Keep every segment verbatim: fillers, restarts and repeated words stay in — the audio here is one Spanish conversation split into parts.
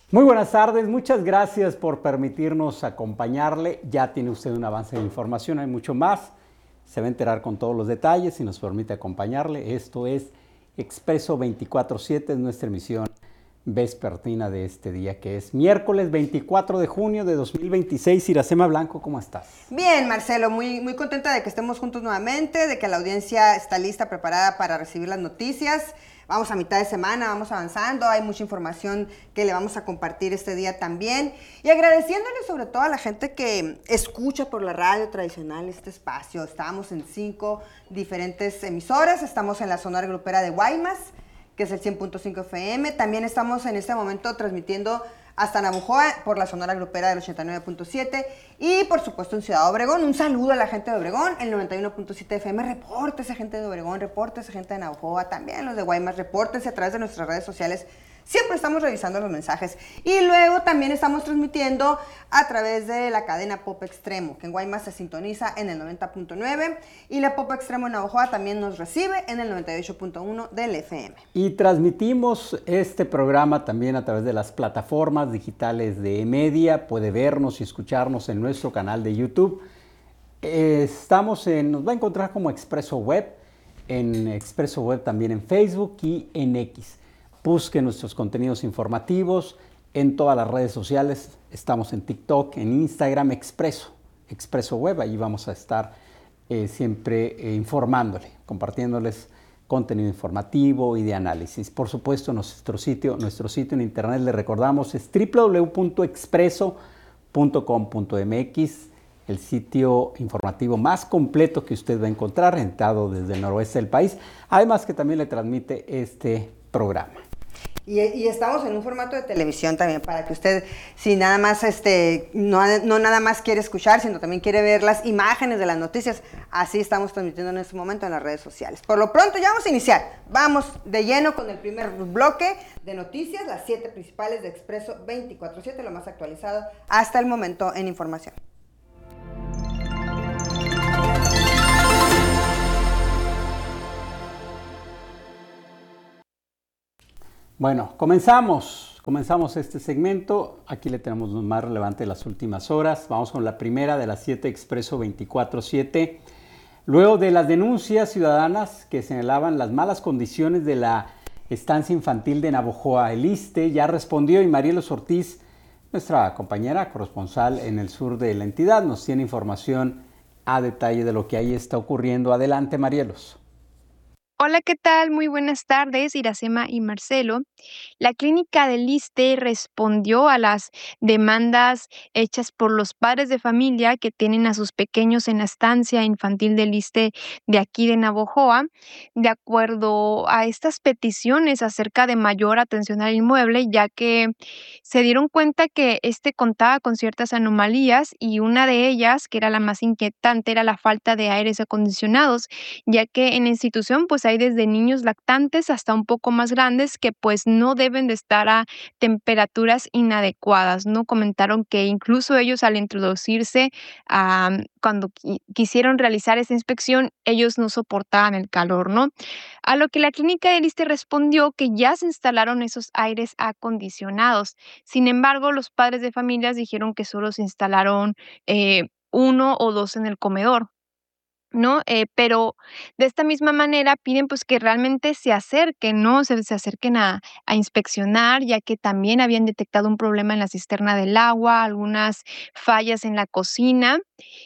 Muy buenas tardes, muchas gracias por permitirnos acompañarle. Ya tiene usted un avance de información, hay mucho más. Se va a enterar con todos los detalles si nos permite acompañarle. Esto es Expreso veinticuatro siete, es nuestra emisión vespertina de este día, que es miércoles veinticuatro de junio de dos mil veintiséis. Iracema Blanco, ¿cómo estás? Bien, Marcelo, muy, muy contenta de que estemos juntos nuevamente, de que la audiencia está lista, preparada para recibir las noticias. Vamos a mitad de semana, vamos avanzando, hay mucha información que le vamos a compartir este día también. Y agradeciéndole sobre todo a la gente que escucha por la radio tradicional este espacio. Estamos en cinco diferentes emisoras, estamos en la Sonora Grupera de Guaymas, que es el cien punto cinco F M. También estamos en este momento transmitiendo hasta Navojoa por la Sonora Grupera del ochenta y nueve punto siete y por supuesto en Ciudad Obregón. Un saludo a la gente de Obregón, el noventa y uno punto siete F M. Repórtese gente de Obregón, repórtese gente de Navojoa, también los de Guaymas, repórtense a través de nuestras redes sociales. Siempre estamos revisando los mensajes. Y luego también estamos transmitiendo a través de la cadena Pop Extremo, que en Guaymas se sintoniza en el noventa punto nueve y la Pop Extremo en Navojoa también nos recibe en el noventa y ocho punto uno del F M. Y transmitimos este programa también a través de las plataformas digitales de Media. Puede vernos y escucharnos en nuestro canal de YouTube. Estamos en, nos va a encontrar como Expreso Web, en Expreso Web también en Facebook y en X. Busque nuestros contenidos informativos en todas las redes sociales. Estamos en TikTok, en Instagram, Expreso, Expreso Web. Allí vamos a estar eh, siempre eh, informándole, compartiéndoles contenido informativo y de análisis. Por supuesto, nuestro sitio, nuestro sitio en internet, le recordamos, es doble u doble u doble u punto expreso punto com punto m x, el sitio informativo más completo que usted va a encontrar, rentado desde el noroeste del país, además que también le transmite este programa. Y, y estamos en un formato de televisión también, para que usted, si nada más, este, no, no nada más quiere escuchar, sino también quiere ver las imágenes de las noticias, así estamos transmitiendo en este momento en las redes sociales. Por lo pronto ya vamos a iniciar, vamos de lleno con el primer bloque de noticias, las siete principales de Expreso veinticuatro siete, lo más actualizado hasta el momento en información. Bueno, comenzamos, comenzamos este segmento. Aquí le tenemos lo más relevante de las últimas horas. Vamos con la primera de las siete Expreso veinticuatro siete. Luego de las denuncias ciudadanas que señalaban las malas condiciones de la estancia infantil de Navojoa, el ISSSTE ya respondió y Marielos Ortiz, nuestra compañera corresponsal en el sur de la entidad, nos tiene información a detalle de lo que ahí está ocurriendo. Adelante, Marielos. Hola, ¿qué tal? Muy buenas tardes, Iracema y Marcelo. La clínica del ISSSTE respondió a las demandas hechas por los padres de familia que tienen a sus pequeños en la estancia infantil del ISSSTE de aquí de Navojoa. De acuerdo a estas peticiones acerca de mayor atención al inmueble, ya que se dieron cuenta que este contaba con ciertas anomalías y una de ellas, que era la más inquietante, era la falta de aires acondicionados, ya que en la institución pues hay desde niños lactantes hasta un poco más grandes que pues no deben de estar a temperaturas inadecuadas, ¿no? Comentaron que incluso ellos al introducirse, um, cuando qui- quisieron realizar esta inspección, ellos no soportaban el calor, ¿no? A lo que la clínica del ISSSTE respondió que ya se instalaron esos aires acondicionados. Sin embargo, los padres de familias dijeron que solo se instalaron eh, uno o dos en el comedor, ¿no? Eh, pero de esta misma manera piden pues que realmente se acerquen, ¿no? Se, se acerquen a, a inspeccionar, ya que también habían detectado un problema en la cisterna del agua, algunas fallas en la cocina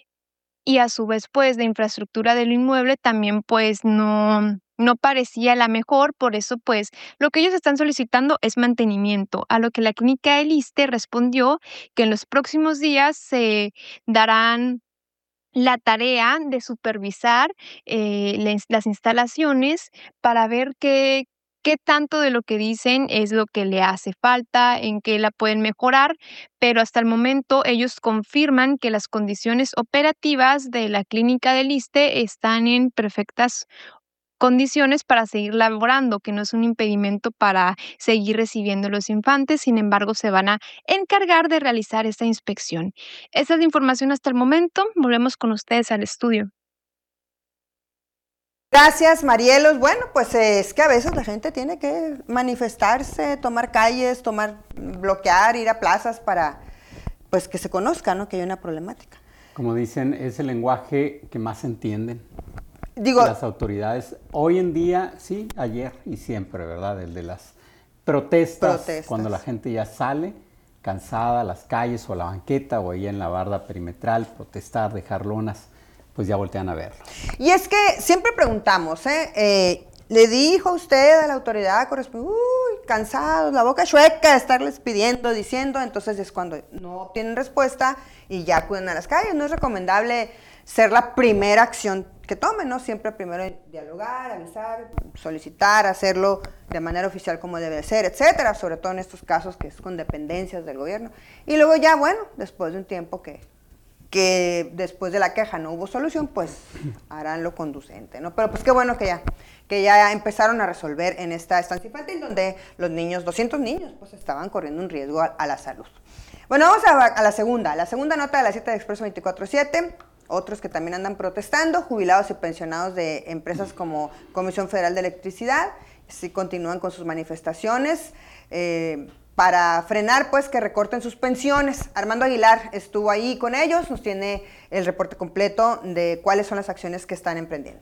y a su vez pues la infraestructura del inmueble también pues no, no parecía la mejor, por eso pues lo que ellos están solicitando es mantenimiento, a lo que la clínica del ISSSTE respondió que en los próximos días se darán la tarea de supervisar eh, les- las instalaciones para ver qué, qué tanto de lo que dicen es lo que le hace falta, en qué la pueden mejorar, pero hasta el momento ellos confirman que las condiciones operativas de la clínica del ISSSTE están en perfectas condiciones para seguir laborando, que no es un impedimento para seguir recibiendo los infantes, sin embargo, se van a encargar de realizar esta inspección. Esa es la información hasta el momento. Volvemos con ustedes al estudio. Gracias, Marielos. Bueno, pues eh, es que a veces la gente tiene que manifestarse, tomar calles, tomar bloquear, ir a plazas para pues que se conozca, ¿no? Que hay una problemática. Como dicen, es el lenguaje que más entienden Digo, las autoridades. Hoy en día, sí, ayer y siempre, ¿verdad? El de las protestas, Protestas. cuando la gente ya sale cansada a las calles o a la banqueta o ahí en la barda perimetral, protestar, dejar lonas, pues ya voltean a verlo. Y es que siempre preguntamos, ¿eh? eh ¿Le dijo usted a la autoridad correspondiente, uy, cansados, la boca chueca de estarles pidiendo, diciendo? Entonces es cuando no obtienen respuesta y ya acuden a las calles. No es recomendable ser la primera acción que tomen, ¿no? Siempre primero dialogar, avisar, solicitar, hacerlo de manera oficial como debe ser, etcétera, sobre todo en estos casos que es con dependencias del gobierno. Y luego ya, bueno, después de un tiempo que... que después de la queja no hubo solución, pues harán lo conducente, ¿no? Pero pues qué bueno que ya, que ya empezaron a resolver en esta estancia infantil donde los niños, doscientos niños, pues estaban corriendo un riesgo a, a la salud. Bueno, vamos a, a la segunda, la segunda nota de la cita de Expreso veinticuatro siete, otros que también andan protestando, jubilados y pensionados de empresas como Comisión Federal de Electricidad, sí continúan con sus manifestaciones, eh, para frenar pues que recorten sus pensiones. Armando Aguilar estuvo ahí con ellos, nos tiene el reporte completo de cuáles son las acciones que están emprendiendo.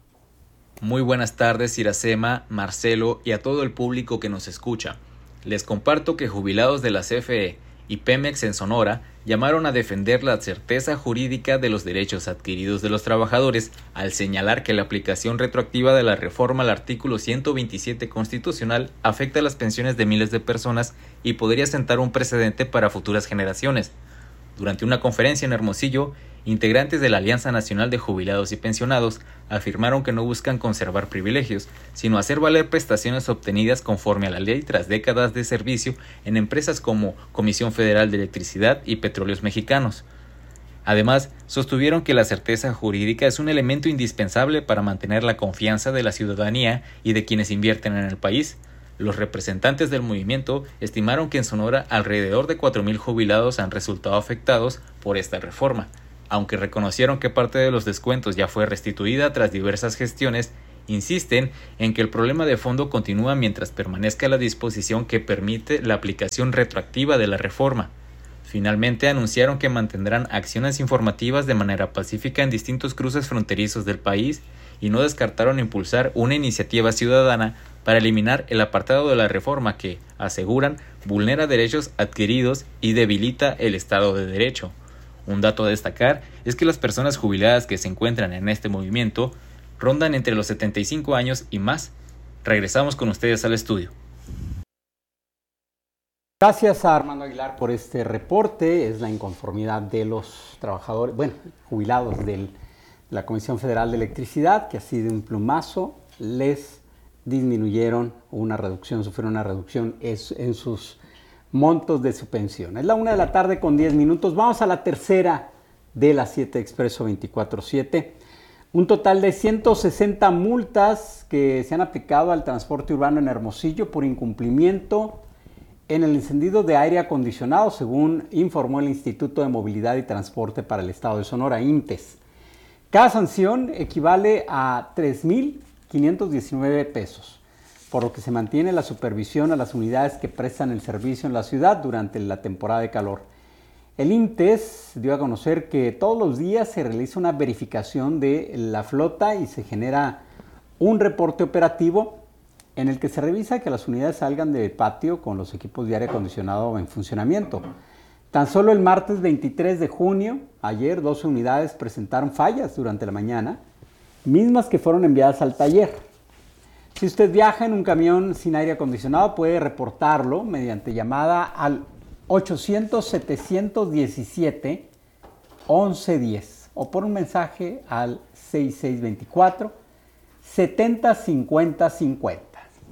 Muy buenas tardes, Iracema, Marcelo y a todo el público que nos escucha. Les comparto que jubilados de la C F E y Pemex en Sonora llamaron a defender la certeza jurídica de los derechos adquiridos de los trabajadores al señalar que la aplicación retroactiva de la reforma al artículo ciento veintisiete constitucional afecta las pensiones de miles de personas y podría sentar un precedente para futuras generaciones. Durante una conferencia en Hermosillo, integrantes de la Alianza Nacional de Jubilados y Pensionados afirmaron que no buscan conservar privilegios, sino hacer valer prestaciones obtenidas conforme a la ley tras décadas de servicio en empresas como Comisión Federal de Electricidad y Petróleos Mexicanos. Además, sostuvieron que la certeza jurídica es un elemento indispensable para mantener la confianza de la ciudadanía y de quienes invierten en el país. Los representantes del movimiento estimaron que en Sonora alrededor de cuatro mil jubilados han resultado afectados por esta reforma, aunque reconocieron que parte de los descuentos ya fue restituida tras diversas gestiones. Insisten en que el problema de fondo continúa mientras permanezca la disposición que permite la aplicación retroactiva de la reforma. Finalmente anunciaron que mantendrán acciones informativas de manera pacífica en distintos cruces fronterizos del país y no descartaron impulsar una iniciativa ciudadana para eliminar el apartado de la reforma que, aseguran, vulnera derechos adquiridos y debilita el Estado de Derecho. Un dato a destacar es que las personas jubiladas que se encuentran en este movimiento rondan entre los setenta y cinco años y más. Regresamos con ustedes al estudio. Gracias a Armando Aguilar por este reporte. Es la inconformidad de los trabajadores, bueno, jubilados de la Comisión Federal de Electricidad, que así de un plumazo les disminuyeron una reducción, sufrieron una reducción en sus montos de su pensión. Es la una de la tarde con diez minutos. Vamos a la tercera de la siete Expreso veinticuatro siete. Un total de ciento sesenta multas que se han aplicado al transporte urbano en Hermosillo por incumplimiento en el encendido de aire acondicionado, según informó el Instituto de Movilidad y Transporte para el Estado de Sonora, INTES. Cada sanción equivale a tres mil quinientos diecinueve pesos, por lo que se mantiene la supervisión a las unidades que prestan el servicio en la ciudad durante la temporada de calor. El INTES dio a conocer que todos los días se realiza una verificación de la flota y se genera un reporte operativo en el que se revisa que las unidades salgan del patio con los equipos de aire acondicionado en funcionamiento. Tan solo el martes veintitrés de junio, ayer, doce unidades presentaron fallas durante la mañana, mismas que fueron enviadas al taller. Si usted viaja en un camión sin aire acondicionado, puede reportarlo mediante llamada al ochocientos, setecientos diecisiete, once diez o por un mensaje al seis seis dos cuatro, setenta, cincuenta, cincuenta.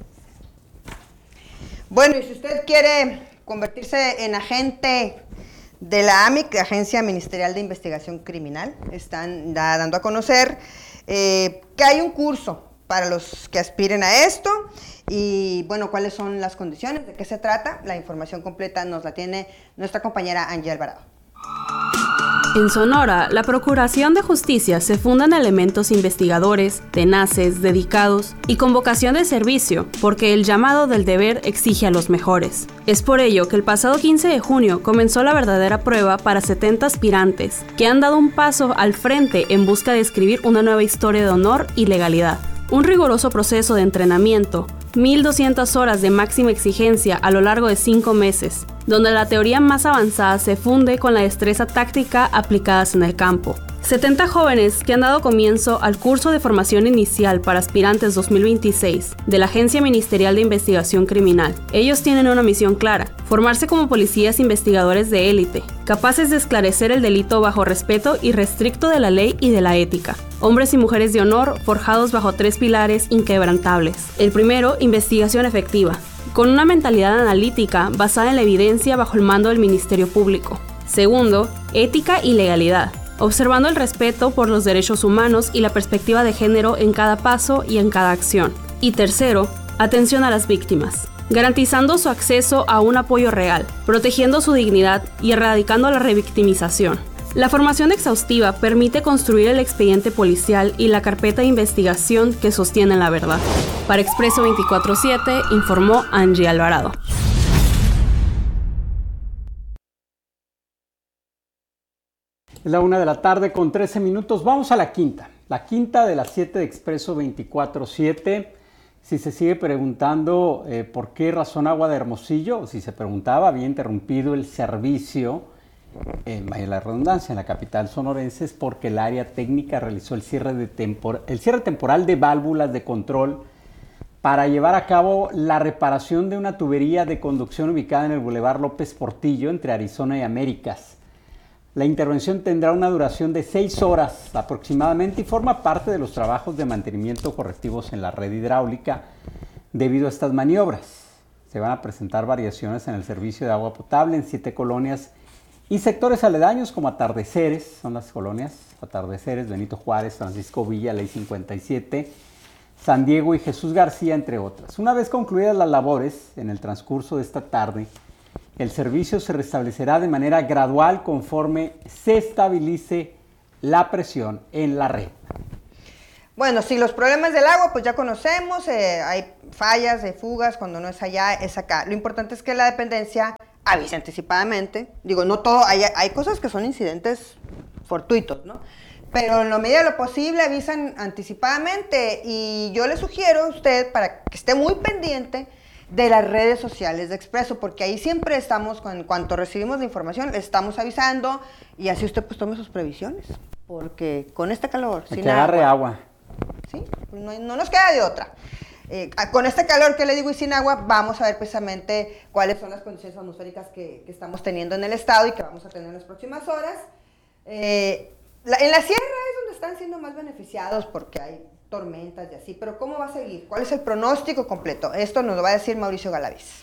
Bueno, y si usted quiere convertirse en agente de la A M I C, Agencia Ministerial de Investigación Criminal, están dando a conocer eh, que hay un curso para los que aspiren a esto y, bueno, cuáles son las condiciones, de qué se trata. La información completa nos la tiene nuestra compañera Angie Alvarado. En Sonora, la Procuración de Justicia se funda en elementos investigadores, tenaces, dedicados y con vocación de servicio, porque el llamado del deber exige a los mejores. Es por ello que el pasado quince de junio comenzó la verdadera prueba para setenta aspirantes, que han dado un paso al frente en busca de escribir una nueva historia de honor y legalidad. Un riguroso proceso de entrenamiento, mil doscientas horas de máxima exigencia a lo largo de cinco meses, donde la teoría más avanzada se funde con la destreza táctica aplicadas en el campo. setenta jóvenes que han dado comienzo al curso de formación inicial para aspirantes dos mil veintiséis de la Agencia Ministerial de Investigación Criminal. Ellos tienen una misión clara: formarse como policías investigadores de élite, capaces de esclarecer el delito bajo respeto irrestricto de la ley y de la ética. Hombres y mujeres de honor forjados bajo tres pilares inquebrantables. El primero, investigación efectiva, con una mentalidad analítica basada en la evidencia bajo el mando del Ministerio Público. Segundo, ética y legalidad, observando el respeto por los derechos humanos y la perspectiva de género en cada paso y en cada acción. Y tercero, atención a las víctimas, garantizando su acceso a un apoyo real, protegiendo su dignidad y erradicando la revictimización. La formación exhaustiva permite construir el expediente policial y la carpeta de investigación que sostienen la verdad. Para Expreso veinticuatro siete, informó Angie Alvarado. Es la una de la tarde con trece minutos. Vamos a la quinta. La quinta de las siete de Expreso veinticuatro siete. Si se sigue preguntando eh, por qué razón Agua de Hermosillo, o si se preguntaba, había interrumpido el servicio, en vaya la redundancia, en la capital sonorense, es porque el área técnica realizó el cierre, de tempor el cierre temporal de válvulas de control para llevar a cabo la reparación de una tubería de conducción ubicada en el Boulevard López Portillo, entre Arizona y Américas. La intervención tendrá una duración de seis horas aproximadamente y forma parte de los trabajos de mantenimiento correctivos en la red hidráulica. Debido a estas maniobras, se van a presentar variaciones en el servicio de agua potable en siete colonias y sectores aledaños como Atardeceres, son las colonias Atardeceres, Benito Juárez, Francisco Villa, Ley cincuenta y siete, San Diego y Jesús García, entre otras. Una vez concluidas las labores, en el transcurso de esta tarde, el servicio se restablecerá de manera gradual conforme se estabilice la presión en la red. Bueno, sí, los problemas del agua, pues ya conocemos, eh, hay fallas, hay fugas, cuando no es allá, es acá. Lo importante es que la dependencia avise anticipadamente. Digo, no todo, hay, hay cosas que son incidentes fortuitos, ¿no? Pero en la medida de lo posible avisan anticipadamente y yo le sugiero a usted para que esté muy pendiente de las redes sociales de Expreso, porque ahí siempre estamos, en cuanto recibimos la información, le estamos avisando y así usted pues tome sus previsiones, porque con este calor, Hay sin que agarre agua. agua, ¿sí? Pues no, no nos queda de otra. Eh, con este calor que le digo y sin agua, vamos a ver precisamente cuáles son las condiciones atmosféricas que, que estamos teniendo en el estado y que vamos a tener en las próximas horas. Eh, la, en la sierra es donde están siendo más beneficiados porque hay tormentas y así, pero ¿cómo va a seguir? ¿Cuál es el pronóstico completo? Esto nos lo va a decir Mauricio Galaviz.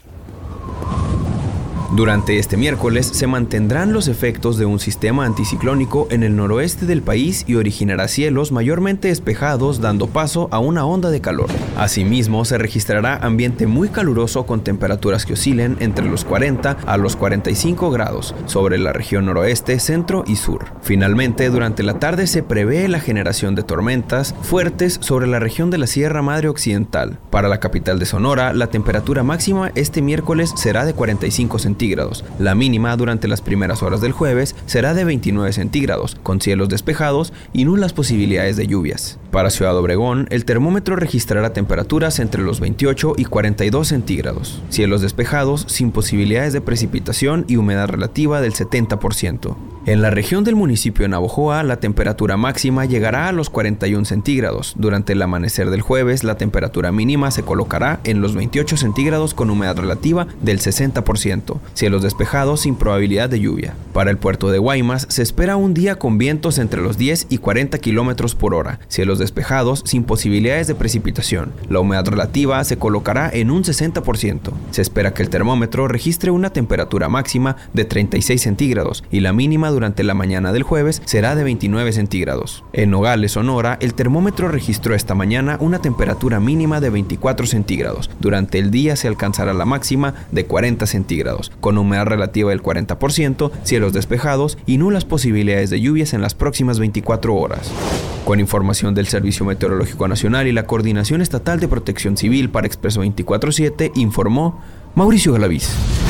Durante este miércoles se mantendrán los efectos de un sistema anticiclónico en el noroeste del país y originará cielos mayormente despejados, dando paso a una onda de calor. Asimismo, se registrará ambiente muy caluroso con temperaturas que oscilen entre los cuarenta a los cuarenta y cinco grados sobre la región noroeste, centro y sur. Finalmente, durante la tarde se prevé la generación de tormentas fuertes sobre la región de la Sierra Madre Occidental. Para la capital de Sonora, la temperatura máxima este miércoles será de cuarenta y cinco centígrados. La mínima durante las primeras horas del jueves será de veintinueve centígrados, con cielos despejados y nulas posibilidades de lluvias. Para Ciudad Obregón, el termómetro registrará temperaturas entre los veintiocho y cuarenta y dos centígrados, cielos despejados sin posibilidades de precipitación y humedad relativa del setenta por ciento. En la región del municipio de Navojoa, la temperatura máxima llegará a los cuarenta y un centígrados. Durante el amanecer del jueves, la temperatura mínima se colocará en los veintiocho centígrados con humedad relativa del sesenta por ciento. Cielos despejados sin probabilidad de lluvia. Para el puerto de Guaymas se espera un día con vientos entre los diez y cuarenta kilómetros por hora. Cielos despejados sin posibilidades de precipitación. La humedad relativa se colocará en un sesenta por ciento. Se espera que el termómetro registre una temperatura máxima de treinta y seis centígrados y la mínima durante la mañana del jueves será de veintinueve centígrados. En Nogales, Sonora, el termómetro registró esta mañana una temperatura mínima de veinticuatro centígrados. Durante el día se alcanzará la máxima de cuarenta centígrados, con humedad relativa del cuarenta por ciento, cielos despejados y nulas posibilidades de lluvias en las próximas veinticuatro horas. Con información del Servicio Meteorológico Nacional y la Coordinación Estatal de Protección Civil para Expreso veinticuatro siete, informó Mauricio Galaviz.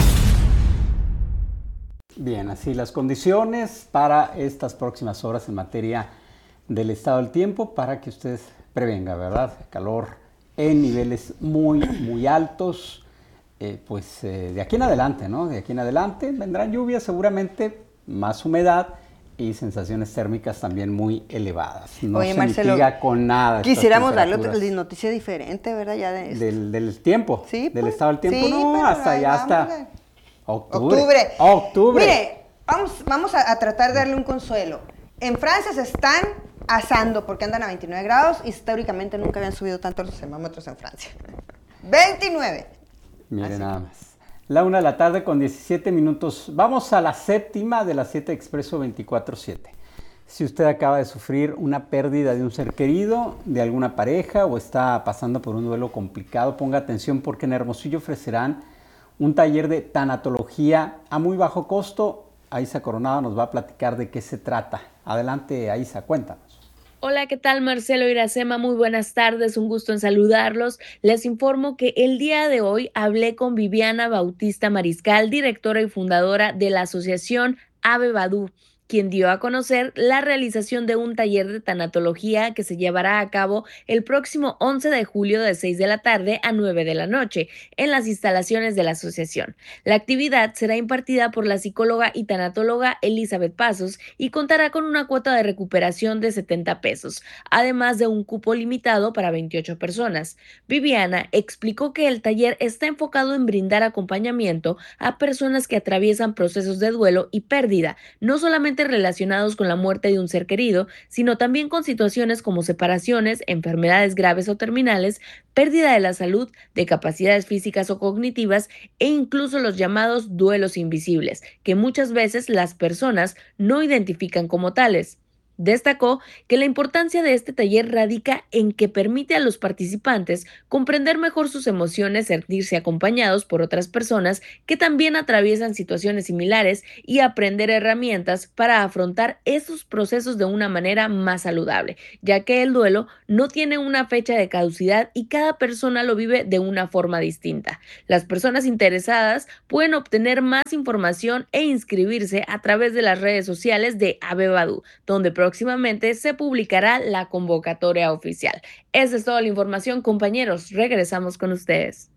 Bien, así las condiciones para estas próximas horas en materia del estado del tiempo para que usted prevenga, ¿verdad? Calor en niveles muy, muy altos, eh, pues eh, de aquí en adelante, ¿no? De aquí en adelante vendrán lluvias, seguramente más humedad y sensaciones térmicas también muy elevadas. No Oye, se Marcelo, mitiga con nada. Quisiéramos darle otra noticia diferente, ¿verdad? Ya de del, del tiempo, sí, del pues, estado del tiempo, sí, no, hasta ya hasta vámonos. octubre. Octubre. Octubre. Mire, vamos, vamos a, a tratar de darle un consuelo. En Francia se están asando porque andan a veintinueve grados y históricamente nunca habían subido tanto los termómetros en Francia. veintinueve. Mire Así. nada más. La una de la tarde con diecisiete minutos. Vamos a la séptima de las siete Expreso veinticuatro siete. Si usted acaba de sufrir una pérdida de un ser querido, de alguna pareja o está pasando por un duelo complicado, ponga atención porque en Hermosillo ofrecerán un taller de tanatología a muy bajo costo. Aisa Coronado nos va a platicar de qué se trata. Adelante, Aisa, cuéntanos. Hola, ¿qué tal? Marcelo Iracema, muy buenas tardes, un gusto en saludarlos. Les informo que el día de hoy hablé con Viviana Bautista Mariscal, directora y fundadora de la asociación Ave Vadú, quien dio a conocer la realización de un taller de tanatología que se llevará a cabo el próximo once de julio de seis de la tarde a nueve de la noche en las instalaciones de la asociación. La actividad será impartida por la psicóloga y tanatóloga Elizabeth Pasos y contará con una cuota de recuperación de setenta pesos, además de un cupo limitado para veintiocho personas. Viviana explicó que el taller está enfocado en brindar acompañamiento a personas que atraviesan procesos de duelo y pérdida, no solamente relacionados con la muerte de un ser querido, sino también con situaciones como separaciones, enfermedades graves o terminales, pérdida de la salud, de capacidades físicas o cognitivas e incluso los llamados duelos invisibles, que muchas veces las personas no identifican como tales. Destacó que la importancia de este taller radica en que permite a los participantes comprender mejor sus emociones, sentirse acompañados por otras personas que también atraviesan situaciones similares y aprender herramientas para afrontar esos procesos de una manera más saludable, ya que el duelo no tiene una fecha de caducidad y cada persona lo vive de una forma distinta. Las personas interesadas pueden obtener más información e inscribirse a través de las redes sociales de Ave Vadú, donde próximamente se publicará la convocatoria oficial. Esa es toda la información, compañeros. Regresamos con ustedes.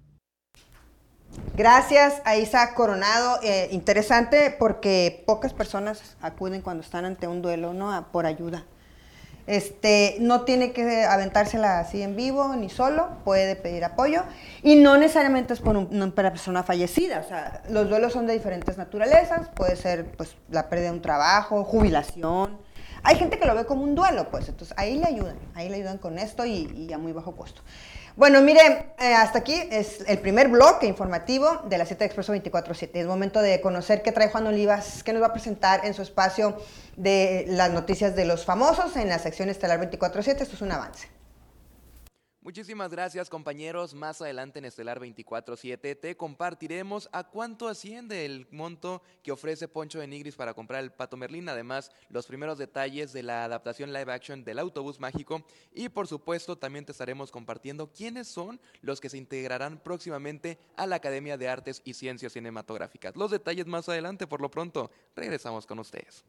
Gracias a Isa Coronado. Eh, interesante porque pocas personas acuden cuando están ante un duelo, ¿no? A, por ayuda. Este, no tiene que aventársela así en vivo ni solo, puede pedir apoyo y no necesariamente es por un, una persona fallecida. O sea, los duelos son de diferentes naturalezas, puede ser pues la pérdida de un trabajo, jubilación. Hay gente que lo ve como un duelo, pues, entonces ahí le ayudan, ahí le ayudan con esto y, y a muy bajo costo. Bueno, mire, eh, hasta aquí es el primer bloque informativo de la siete Expreso veinticuatro siete. Es momento de conocer qué trae Juan Olivas, que nos va a presentar en su espacio de las noticias de los famosos en la sección Estelar veinticuatro siete. Esto es un avance. Muchísimas gracias, compañeros. Más adelante en Estelar veinticuatro siete te compartiremos a cuánto asciende el monto que ofrece Poncho de Nigris para comprar el Pato Merlín. Además, los primeros detalles de la adaptación live action del Autobús Mágico. Y por supuesto, también te estaremos compartiendo quiénes son los que se integrarán próximamente a la Academia de Artes y Ciencias Cinematográficas. Los detalles más adelante. Por lo pronto, regresamos con ustedes.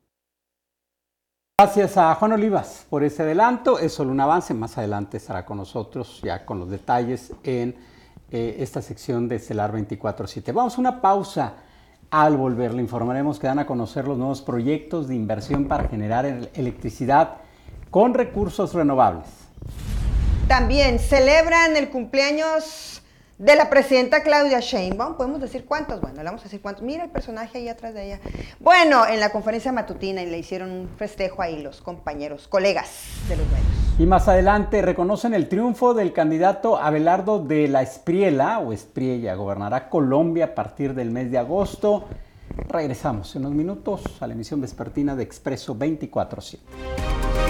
Gracias a Juan Olivas por ese adelanto. Es solo un avance. Más adelante estará con nosotros ya con los detalles en eh, esta sección de Estelar veinticuatro siete. Vamos a una pausa. Al volver le informaremos que dan a conocer los nuevos proyectos de inversión para generar electricidad con recursos renovables. También celebran el cumpleaños de la presidenta Claudia Sheinbaum. ¿Podemos decir cuántos? Bueno, le vamos a decir cuántos. Mira el personaje ahí atrás de ella. Bueno, en la conferencia matutina y le hicieron un festejo ahí los compañeros, colegas de los medios. Y más adelante reconocen el triunfo del candidato Abelardo de la Espriella o Espriella. Gobernará Colombia a partir del mes de agosto. Regresamos en unos minutos a la emisión vespertina de Expreso veinticuatro siete.